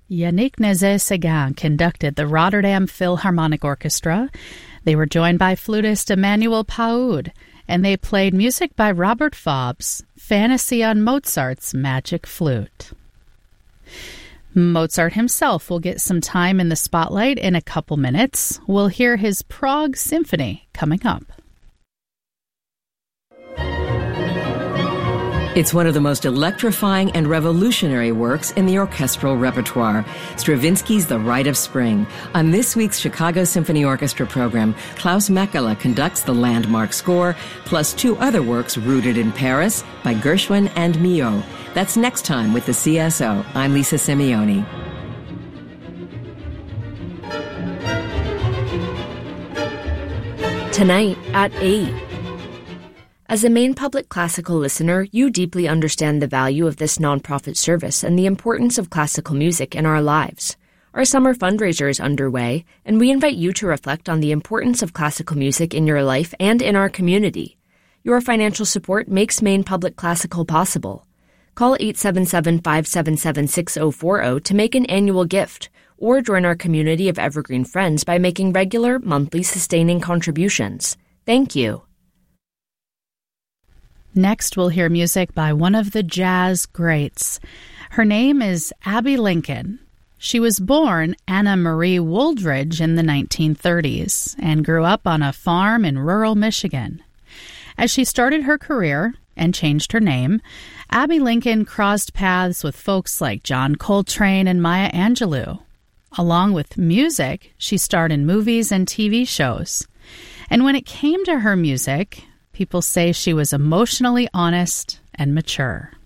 Yannick Nézet-Séguin conducted the Rotterdam Philharmonic Orchestra. They were joined by flutist Emmanuel Paoud, and they played music by Robert Fobbs, Fantasy on Mozart's Magic Flute. Mozart himself will get some time in the spotlight in a couple minutes. We'll hear his Prague Symphony coming up. It's one of the most electrifying and revolutionary works in the orchestral repertoire, Stravinsky's The Rite of Spring. On this week's Chicago Symphony Orchestra program, Klaus Mekele conducts the landmark score, plus two other works rooted in Paris by Gershwin and Milhaud. That's next time with the CSO. I'm Lisa Simeoni. Tonight at 8. As a Maine Public Classical listener, you deeply understand the value of this nonprofit service and the importance of classical music in our lives. Our summer fundraiser is underway, and we invite you to reflect on the importance of classical music in your life and in our community. Your financial support makes Maine Public Classical possible. Call 877-577-6040 to make an annual gift, or join our community of evergreen friends by making regular, monthly, sustaining contributions. Thank you. Next, we'll hear music by one of the jazz greats. Her name is Abbey Lincoln. She was born Anna Marie Wooldridge in the 1930s and grew up on a farm in rural Michigan. As she started her career and changed her name, Abbey Lincoln crossed paths with folks like John Coltrane and Maya Angelou. Along with music, she starred in movies and TV shows. And when it came to her music, people say she was emotionally honest and mature.